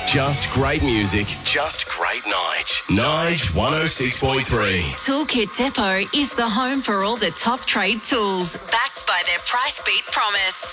Just great music, just great Nige. Nige 106.3. Toolkit Depot is the home for all the top trade tools, backed by their price beat promise.